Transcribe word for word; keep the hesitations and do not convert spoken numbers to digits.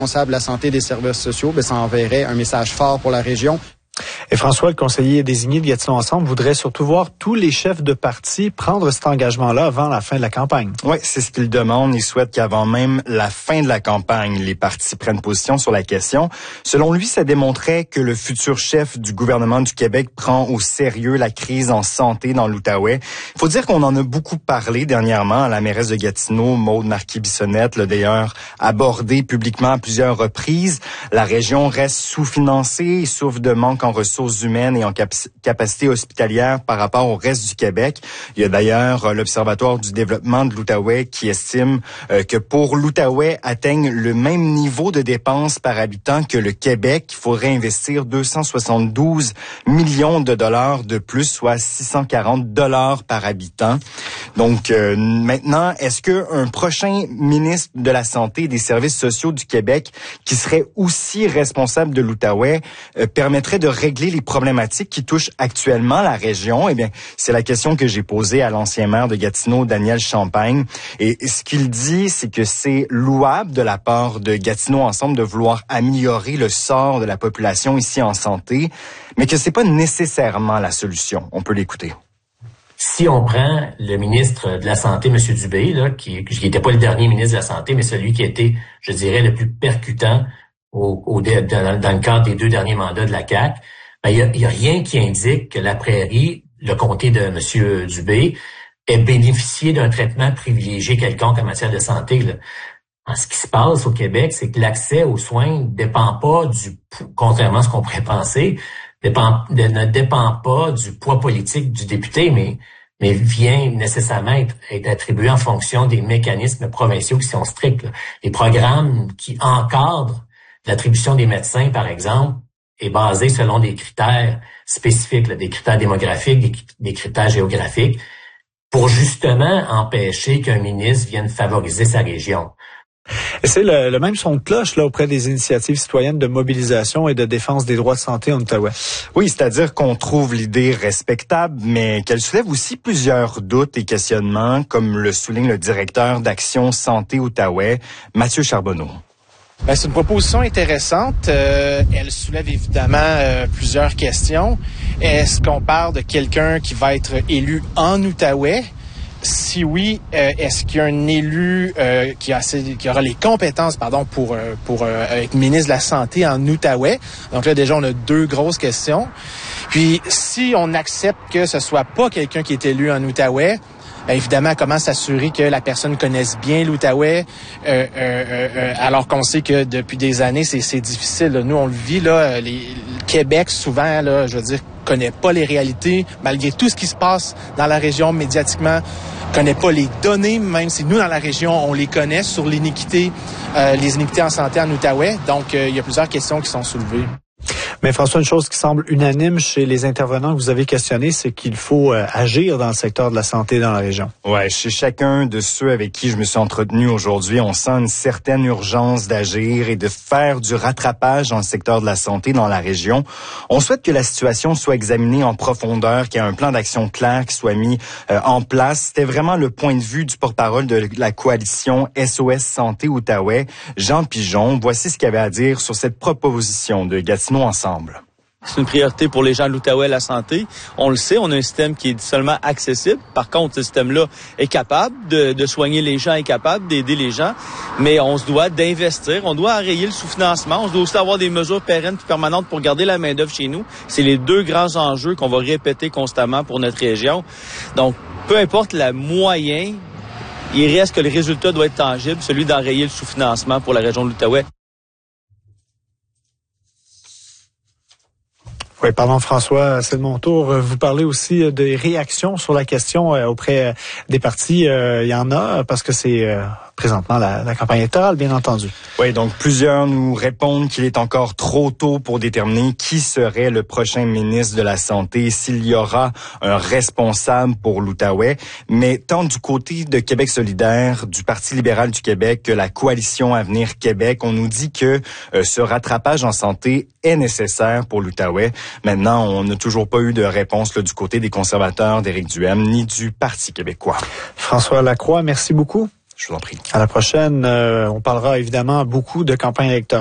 responsable de la santé et des services sociaux, bien, ça enverrait un message fort pour la région. Et François, le conseiller désigné de Gatineau Ensemble, voudrait surtout voir tous les chefs de parti prendre cet engagement-là avant la fin de la campagne. Oui, c'est ce qu'il demande. Il souhaite qu'avant même la fin de la campagne, les partis prennent position sur la question. Selon lui, ça démontrait que le futur chef du gouvernement du Québec prend au sérieux la crise en santé dans l'Outaouais. Il faut dire qu'on en a beaucoup parlé dernièrement. La mairesse de Gatineau, Maude Marquis-Bissonnette, l'a d'ailleurs abordé publiquement à plusieurs reprises. La région reste sous-financée, souffre de manque en ressources humaines et en cap- capacité hospitalière par rapport au reste du Québec. Il y a d'ailleurs euh, l'Observatoire du développement de l'Outaouais qui estime euh, que pour l'Outaouais atteigne le même niveau de dépenses par habitant que le Québec, il faudrait investir deux cent soixante-douze millions de dollars de plus, soit six cent quarante dollars par habitant. Donc euh, maintenant, est-ce que un prochain ministre de la Santé et des Services sociaux du Québec qui serait aussi responsable de l'Outaouais euh, permettrait de régler les problématiques qui touchent actuellement la région? Eh bien, c'est la question que j'ai posée à l'ancien maire de Gatineau, Daniel Champagne. Et ce qu'il dit, c'est que c'est louable de la part de Gatineau Ensemble de vouloir améliorer le sort de la population ici en santé, mais que c'est pas nécessairement la solution. On peut l'écouter. Si on prend le ministre de la Santé, M. Dubé, là, qui n'était pas le dernier ministre de la Santé, mais celui qui a été, je dirais, le plus percutant au, au, dans, dans le cadre des deux derniers mandats de la C A Q, ben, il y a, il y a rien qui indique que la Prairie, le comté de M. Dubé, ait bénéficié d'un traitement privilégié quelconque en matière de santé. Là. En ce qui se passe au Québec, c'est que l'accès aux soins ne dépend pas du, contrairement à ce qu'on pourrait penser, dépend, de, ne dépend pas du poids politique du député, mais, mais vient nécessairement être, être attribué en fonction des mécanismes provinciaux qui sont stricts. Là. Les programmes qui encadrent l'attribution des médecins, par exemple, est basé selon des critères spécifiques, là, des critères démographiques, des, des critères géographiques, pour justement empêcher qu'un ministre vienne favoriser sa région. Et c'est le, le même son de cloche là auprès des initiatives citoyennes de mobilisation et de défense des droits de santé en Outaouais. Oui, c'est-à-dire qu'on trouve l'idée respectable, mais qu'elle soulève aussi plusieurs doutes et questionnements, comme le souligne le directeur d'Action Santé Outaouais, Mathieu Charbonneau. Ben, c'est une proposition intéressante. Euh, elle soulève évidemment euh, plusieurs questions. Est-ce qu'on parle de quelqu'un qui va être élu en Outaouais? Si oui, euh, est-ce qu'il y a un élu euh, qui, a assez, qui aura les compétences pardon, pour, euh, pour euh, être ministre de la Santé en Outaouais? Donc là, déjà, on a deux grosses questions. Puis, si on accepte que ce soit pas quelqu'un qui est élu en Outaouais, bien évidemment, comment s'assurer que la personne connaisse bien l'Outaouais, euh, euh, euh, alors qu'on sait que depuis des années, c'est, c'est difficile. Là. Nous, on le vit, là, les, le Québec, souvent, là, je veux dire, connaît pas les réalités, malgré tout ce qui se passe dans la région médiatiquement, connaît pas les données, même si nous, dans la région, on les connaît sur l'iniquité, euh, les iniquités en santé en Outaouais. Donc, euh, il y a plusieurs questions qui sont soulevées. Mais François, une chose qui semble unanime chez les intervenants que vous avez questionnés, c'est qu'il faut euh, agir dans le secteur de la santé dans la région. Ouais, chez chacun de ceux avec qui je me suis entretenu aujourd'hui, on sent une certaine urgence d'agir et de faire du rattrapage dans le secteur de la santé dans la région. On souhaite que la situation soit examinée en profondeur, qu'il y ait un plan d'action clair qui soit mis euh, en place. C'était vraiment le point de vue du porte-parole de la coalition S O S Santé Outaouais, Jean Pigeon. Voici ce qu'il avait à dire sur cette proposition de Gatineau Ensemble. C'est une priorité pour les gens de l'Outaouais, la santé. On le sait, on a un système qui est seulement accessible. Par contre, ce système-là est capable de, de soigner les gens, est capable d'aider les gens. Mais on se doit d'investir, on doit enrayer le sous-financement. On doit aussi avoir des mesures pérennes et permanentes pour garder la main-d'œuvre chez nous. C'est les deux grands enjeux qu'on va répéter constamment pour notre région. Donc, peu importe le moyen, il reste que le résultat doit être tangible, celui d'enrayer le sous-financement pour la région de l'Outaouais. Oui, pardon François, c'est de mon tour. Vous parlez aussi des réactions sur la question auprès des partis. Il y en a parce que c'est présentement la, la campagne électorale, bien entendu. Oui, donc plusieurs nous répondent qu'il est encore trop tôt pour déterminer qui serait le prochain ministre de la Santé, s'il y aura un responsable pour l'Outaouais. Mais tant du côté de Québec solidaire, du Parti libéral du Québec, que la coalition Avenir Québec, on nous dit que euh, ce rattrapage en santé est nécessaire pour l'Outaouais. Maintenant, on n'a toujours pas eu de réponse là, du côté des conservateurs d'Éric Duhem, ni du Parti québécois. François Lacroix, merci beaucoup. Je vous en prie. À la prochaine. Euh, on parlera évidemment beaucoup de campagne électorale.